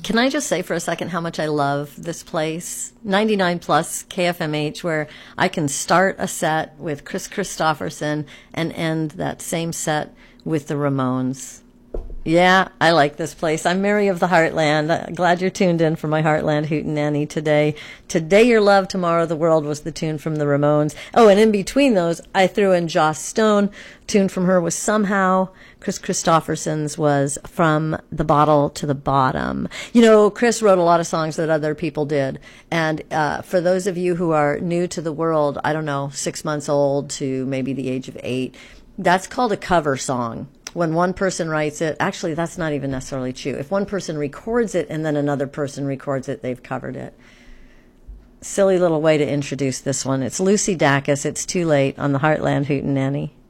Can I just say for a second how much I love this place? 99 plus KFMH, where I can start a set with Chris Christopherson and end that same set with the Ramones. Yeah, I like this place. I'm Mary of the Heartland. Glad you're tuned in for my Heartland Hootenanny today. Today Your Love, Tomorrow the World was the tune from the Ramones. Oh, and in between those, I threw in Joss Stone. Tune from her was Somehow. Chris Christopherson's was From the Bottle to the Bottom. You know, Chris wrote a lot of songs that other people did. And for those of you who are new to the world, I don't know, 6 months old to maybe the age of 8, that's called a cover song. When one person writes it, actually, that's not even necessarily true. If one person records it and then another person records it, they've covered it. Silly little way to introduce this one. It's Lucy Dacus. It's Too Late on the Heartland Hootenanny.